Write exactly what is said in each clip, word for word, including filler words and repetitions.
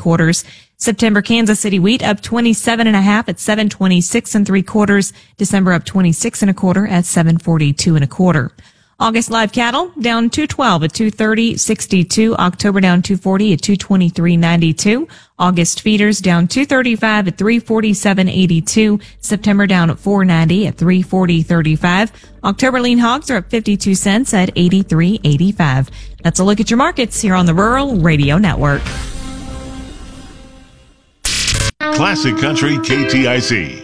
quarters. September Kansas City wheat up twenty-seven and a half at seven twenty-six and three quarters. December up twenty-six and a quarter at seven forty-two and a quarter. August live cattle down two twelve at two thirty sixty-two. October down two forty at two twenty-three ninety-two. August feeders down two thirty-five at three forty-seven eighty-two. September down at four ninety at three forty thirty-five. October lean hogs are up fifty-two cents at eighty-three eighty-five. That's a look at your markets here on the Rural Radio Network. Classic Country K T I C.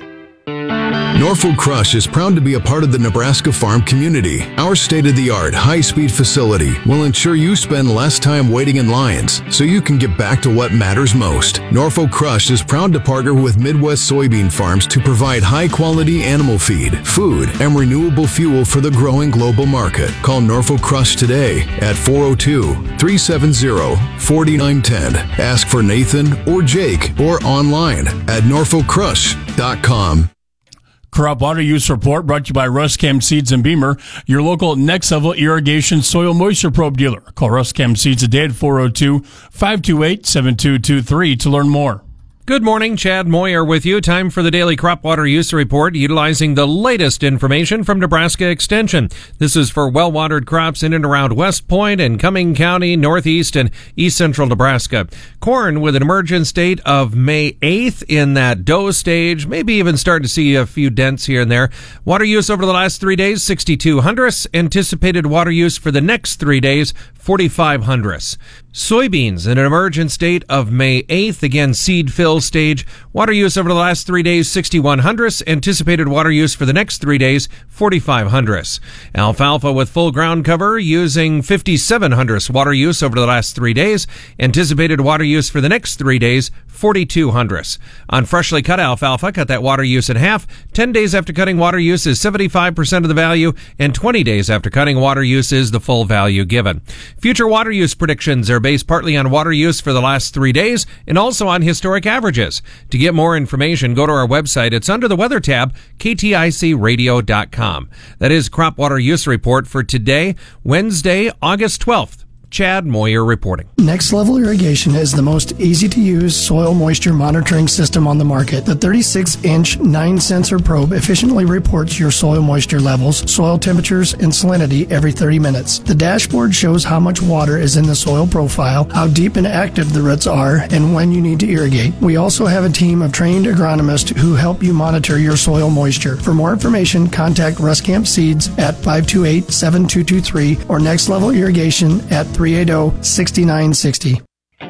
Norfolk Crush is proud to be a part of the Nebraska farm community. Our state-of-the-art, high-speed facility will ensure you spend less time waiting in lines so you can get back to what matters most. Norfolk Crush is proud to partner with Midwest soybean farms to provide high-quality animal feed, food, and renewable fuel for the growing global market. Call Norfolk Crush today at four oh two, three seven zero, four nine one zero. Ask for Nathan or Jake or online at norfolk crush dot com. Crop water use report brought to you by Ruscam Seeds and Beamer, your local next level irrigation soil moisture probe dealer. Call Ruscam Seeds today at four oh two, five two eight, seven two two three to learn more. Good morning, Chad Moyer with you. Time for the daily crop water use report utilizing the latest information from Nebraska Extension. This is for well-watered crops in and around West Point and Cumming County, northeast and east central Nebraska. Corn with an emergence date of May eighth in that dough stage, maybe even starting to see a few dents here and there. Water use over the last three days, sixty-two hundredths. Anticipated water use for the next three days, forty-five hundredths. Soybeans in an emergence date of May eighth, again seed fill stage. Water use over the last three days, sixty-one hundredths. Anticipated water use for the next three days, forty-five hundredths. Alfalfa with full ground cover using fifty-seven hundredths water use over the last three days. Anticipated water use for the next three days, forty-two hundredths. On freshly cut alfalfa, cut that water use in half. ten days after cutting, water use is seventy-five percent of the value, and twenty days after cutting, water use is the full value given. Future water use predictions are based partly on water use for the last three days and also on historic averages. To get more information, go to our website. It's under the weather tab, k t i c radio dot com. That is crop water use report for today, Wednesday, August twelfth. Chad Moyer reporting. Next Level Irrigation is the most easy-to-use soil moisture monitoring system on the market. The thirty-six inch nine sensor probe efficiently reports your soil moisture levels, soil temperatures, and salinity every thirty minutes. The dashboard shows how much water is in the soil profile, how deep and active the roots are, and when you need to irrigate. We also have a team of trained agronomists who help you monitor your soil moisture. For more information, contact Ruscamp Seeds at five two eight, seven two two three or Next Level Irrigation at three eight zero, six nine six zero.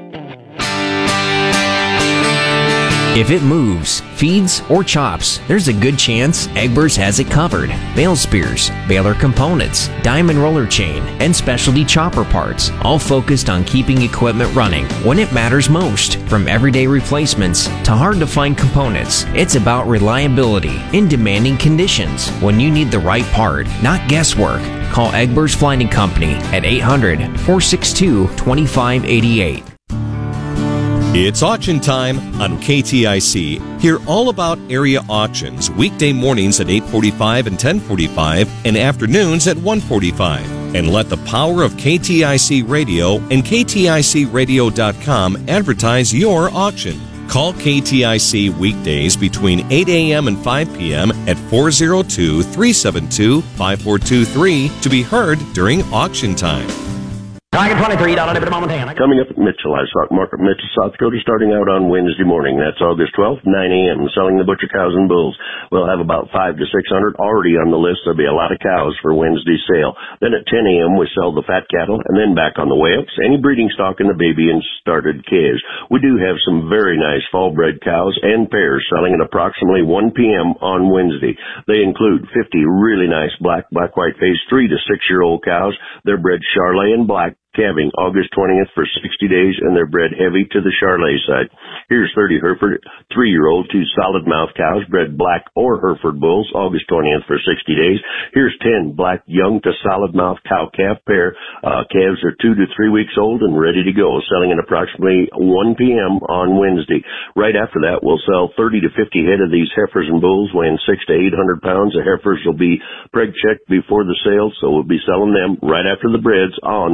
If it moves, feeds, or chops, there's a good chance Egbers has it covered. Bale spears, baler components, diamond roller chain, and specialty chopper parts, all focused on keeping equipment running when it matters most. From everyday replacements to hard-to-find components, it's about reliability in demanding conditions when you need the right part, not guesswork. Call Egbers Flighting Company at eight hundred, four six two, two five eight eight. It's auction time on K T I C. Hear all about area auctions weekday mornings at eight forty-five and ten forty-five and afternoons at one forty-five. And let the power of K T I C Radio and k t i c radio dot com advertise your auction. Call K T I C weekdays between eight a.m. and five p.m. at four oh two, three seven two, five four two three to be heard during auction time. Coming up at Mitchell Livestock Market, Mitchell, South Dakota, starting out on Wednesday morning. That's August twelfth, nine a.m., selling the butcher cows and bulls. We'll have about five to six hundred already on the list. There'll be a lot of cows for Wednesday's sale. Then at ten a.m., we sell the fat cattle, and then back on the way up, any breeding stock in the baby and started calves. We do have some very nice fall-bred cows and pairs selling at approximately one p.m. on Wednesday. They include fifty really nice black, black-white face, three to six-year-old cows. They're bred Charolais and black, calving August twentieth for sixty days, and they're bred heavy to the Charolais side. Here's thirty Hereford three-year-old, two solid-mouth cows, bred black or Hereford bulls, August twentieth for sixty days. Here's ten black young to solid-mouth cow-calf pair. Uh, calves are two to three weeks old and ready to go, selling at approximately one p.m. on Wednesday. Right after that, we'll sell thirty to fifty head of these heifers and bulls weighing six to eight hundred pounds. The heifers will be preg checked before the sale, so we'll be selling them right after the breds on Wednesday.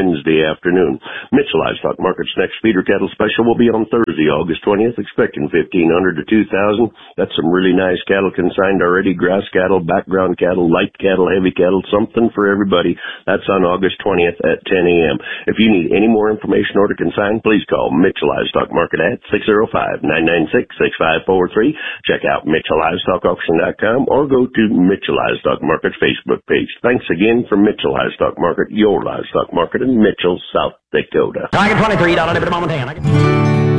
Wednesday afternoon. Mitchell Livestock Market's next feeder cattle special will be on Thursday, August twentieth, expecting fifteen hundred to two thousand. That's some really nice cattle consigned already, grass cattle, background cattle, light cattle, heavy cattle, something for everybody. That's on August twentieth at ten a.m. If you need any more information or to consign, please call Mitchell Livestock Market at six oh five, nine nine six, six five four three. Check out Mitchell Livestock Auction dot com or go to Mitchell Livestock Market Facebook page. Thanks again from Mitchell Livestock Market, your livestock market in Mitchell, South Dakota. Target twenty-three down on Montana.